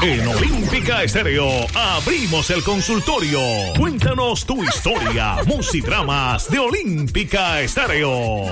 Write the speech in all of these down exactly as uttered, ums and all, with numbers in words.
En Olímpica Estéreo abrimos el consultorio. Cuéntanos tu historia. Musidramas de Olímpica Estéreo.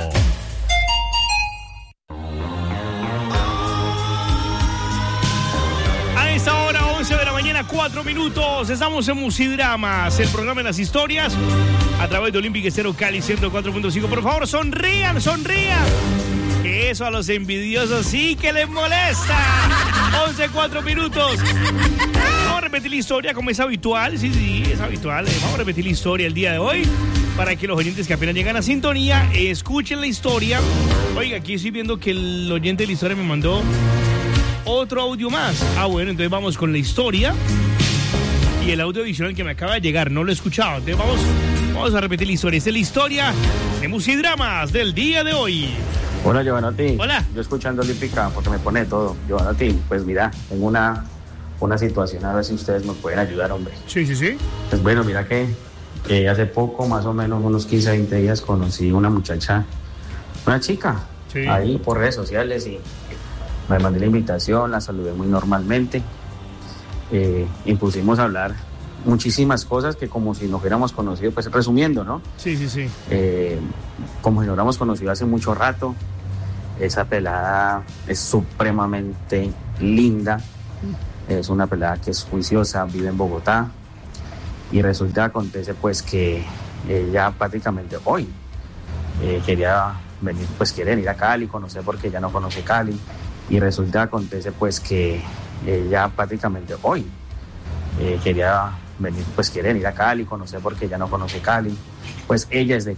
A esta hora, once de la mañana, cuatro minutos. Estamos en Musidramas, el programa de las historias, a través de Olímpica Estéreo Cali ciento cuatro punto cinco. Por favor, sonrían, sonrían. Que eso a los envidiosos sí que les molesta. once, cuatro minutos. Vamos a repetir la historia como es habitual. Sí, sí, es habitual. Vamos a repetir la historia el día de hoy para que los oyentes que apenas llegan a sintonía escuchen la historia. Oiga, aquí estoy viendo que el oyente de la historia me mandó otro audio más. Ah, bueno, entonces vamos con la historia. Y el audio adicional que me acaba de llegar, no lo he escuchado. Entonces vamos, vamos a repetir la historia. Esta es la historia de Musidramas del día de hoy. Hola, Giovanotti. Hola. Yo escuchando Olímpica porque me pone todo. Giovanotti, pues mira, tengo una, una situación, a ver si ustedes me pueden ayudar, hombre. Sí, sí, sí. Pues bueno, mira que, que hace poco, más o menos unos quince, veinte días, conocí una muchacha, una chica, Sí. ahí por redes sociales y me mandé la invitación, la saludé muy normalmente. Eh, y pusimos a hablar muchísimas cosas que como si nos hubiéramos conocido, pues resumiendo, ¿no? Sí, sí, sí. Eh, como si nos hubiéramos conocido hace mucho rato. Esa pelada es supremamente linda, es una pelada que es juiciosa, vive en Bogotá y resulta, acontece pues que ella prácticamente hoy eh, quería venir, pues quiere venir a Cali, conocer porque ella no conoce Cali y resulta, acontece pues que ella prácticamente hoy eh, quería venir, pues quiere venir a Cali, conocer porque ella no conoce Cali, pues ella es de